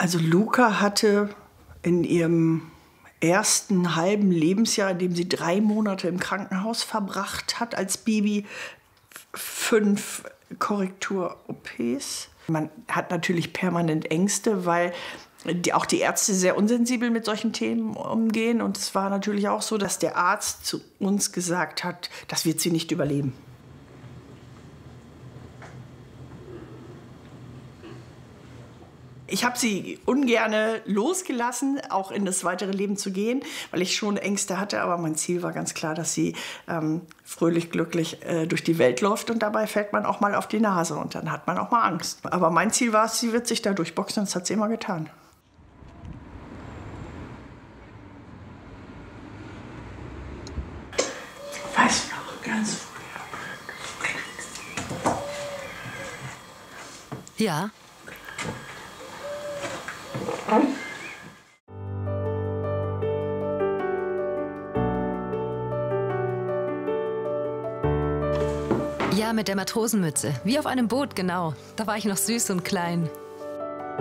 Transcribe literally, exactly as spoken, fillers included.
Also Luca hatte in ihrem ersten halben Lebensjahr, in dem sie drei Monate im Krankenhaus verbracht hat als Baby, fünf Korrektur-O Ps. Man hat natürlich permanent Ängste, weil die, auch die Ärzte sehr unsensibel mit solchen Themen umgehen. Und es war natürlich auch so, dass der Arzt zu uns gesagt hat, das wird sie nicht überleben. Ich habe sie ungern losgelassen, auch in das weitere Leben zu gehen, weil ich schon Ängste hatte. Aber mein Ziel war ganz klar, dass sie ähm, fröhlich, glücklich äh, durch die Welt läuft. Und dabei fällt man auch mal auf die Nase und dann hat man auch mal Angst. Aber mein Ziel war es, sie wird sich da durchboxen und das hat sie immer getan. Weißt du noch, ganz früher. Ja. Ja, mit der Matrosenmütze. Wie auf einem Boot, genau. Da war ich noch süß und klein.